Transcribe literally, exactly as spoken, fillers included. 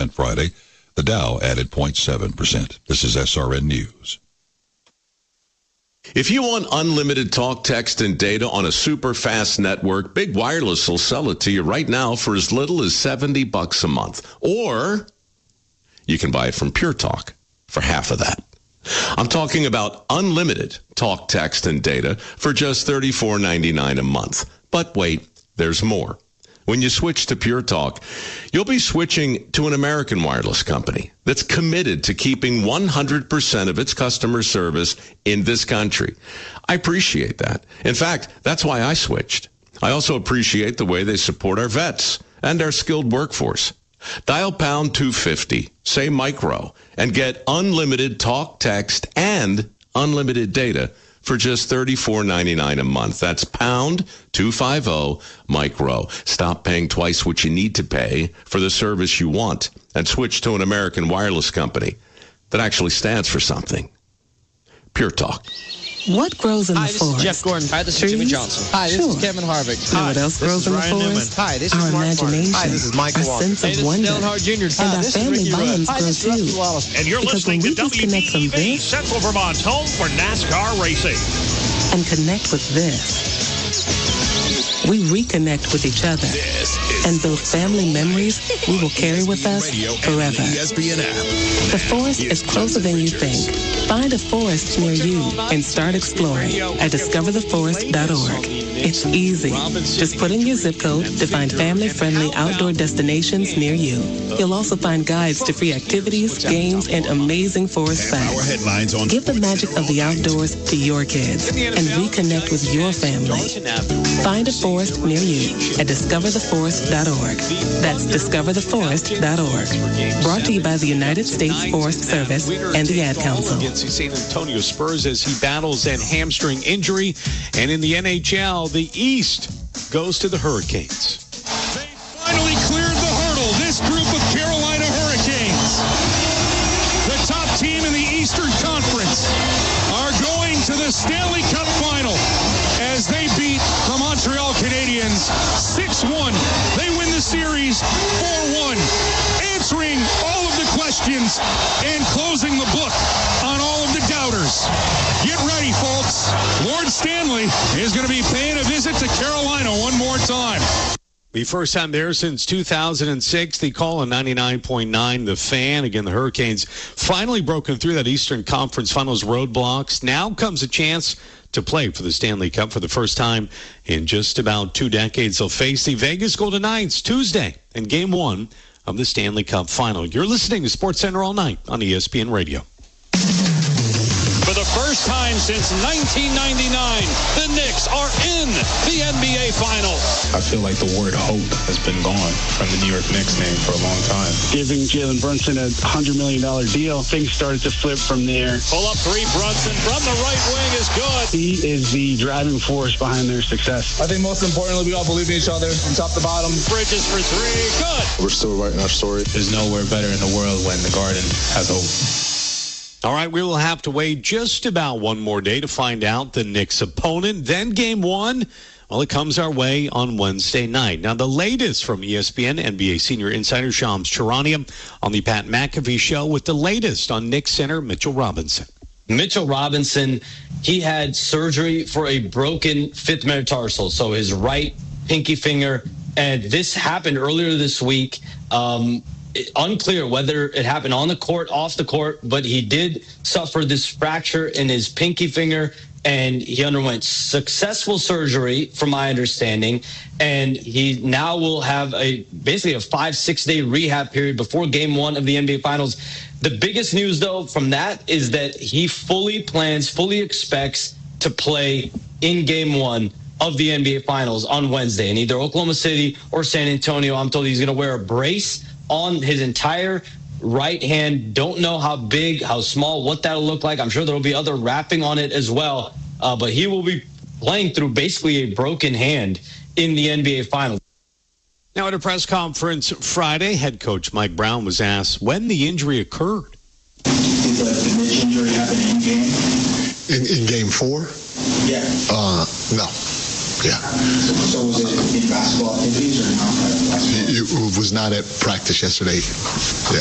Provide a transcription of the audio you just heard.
Friday. The Dow added zero point seven percent. This is S R N News. If you want unlimited talk, text, and data on a super fast network, Big Wireless will sell it to you right now for as little as seventy bucks a month. Or you can buy it from Pure Talk for half of that. I'm talking about unlimited talk, text, and data for just thirty-four ninety-nine a month. But wait, there's more. When you switch to Pure Talk, you'll be switching to an American wireless company that's committed to keeping one hundred percent of its customer service in this country. I appreciate that. In fact, that's why I switched. I also appreciate the way they support our vets and our skilled workforce. Dial pound two fifty, say micro, and get unlimited talk, text, and unlimited data for just thirty-four ninety-nine a month. That's pound two fifty micro. Stop paying twice what you need to pay for the service you want and switch to an American wireless company that actually stands for something. Pure Talk. What grows in Hi, the this forest? is Jeff Gordon. Hi, this is Trees? Jimmy Johnson. Hi, this Sure. is Kevin Harvick. You know what else grows in the Ryan forest? Newman. Hi, this our is Mark imagination, Martin. Hi, this is Michael our Walker. sense Hey, of this wonder, is Dale Hart Junior and Hi, our this is family Ricky Rudd. bonds Hi, grow this is Rusty too. Wallace. And you're Because when listening we to disconnect from W D E V, this Central Vermont's home for NASCAR racing. and connect with this, we reconnect with each other and build family memories we will carry with us forever. The forest is closer than you think. Find a forest near you and start exploring at discover the forest dot org. It's easy. Just put in your zip code to find family-friendly outdoor destinations near you. You'll also find guides to free activities, games, and amazing forest facts. Give the magic of the outdoors to your kids and reconnect with your family. Find a forest near you at discover the forest dot org. That's discover the forest dot org. Brought to you by the United States Forest Service and the Ad Council. Against the San Antonio Spurs as he battles an hamstring injury. And in the N H L, the East goes to the Hurricanes. They finally cleared the hurdle. This group of Carolina Hurricanes, the top team in the Eastern Conference, are going to the Stanley Cup Final as they beat the Montreal Canadiens six one. They win the series four one, answering all of the questions and closing the book on all of the doubters. Get ready, folks. Lord Stanley is going to be paying a visit to Carolina one more time. The first time there since two thousand six. They call on ninety-nine point nine The Fan. Again, the Hurricanes finally broken through that Eastern Conference Finals roadblocks. Now comes a chance to play for the Stanley Cup for the first time in just about two decades. They'll face the Vegas Golden Knights Tuesday in Game one of the Stanley Cup Final. You're listening to SportsCenter all night on E S P N Radio. For the first time since nineteen ninety-nine, the Knicks are in the N B A Finals. I feel like the word hope has been gone from the New York Knicks name for a long time. Giving Jalen Brunson a one hundred million dollars deal, things started to flip from there. Pull up three, Brunson from the right wing is good. He is the driving force behind their success. I think most importantly, we all believe in each other from top to bottom. Bridges for three, good. We're still writing our story. There's nowhere better in the world when the Garden has hope. All right, we will have to wait just about one more day to find out the Knicks' opponent. Then game one, well, it comes our way on Wednesday night. Now, the latest from E S P N, N B A senior insider Shams Charania on the Pat McAfee Show with the latest on Knicks center Mitchell Robinson. Mitchell Robinson, he had surgery for a broken fifth metatarsal, so his right pinky finger, and this happened earlier this week. Um, Unclear whether it happened on the court, off the court, but he did suffer this fracture in his pinky finger, and he underwent successful surgery, from my understanding, and he now will have a basically a five, six-day rehab period before game one of the N B A Finals. The biggest news, though, from that is that he fully plans, fully expects to play in game one of the N B A Finals on Wednesday in either Oklahoma City or San Antonio. I'm told he's going to wear a brace on his entire right hand. Don't know how big, how small, what that'll look like. I'm sure there'll be other wrapping on it as well. Uh, but he will be playing through basically a broken hand in the N B A Finals. Now, at a press conference Friday, head coach Mike Brown was asked when the injury occurred. Did the, the Mitch injury happen in game? In, in game four? Yeah. Uh, no. Yeah. So was it in basketball activities or not? It, it was not at practice yesterday. Yeah.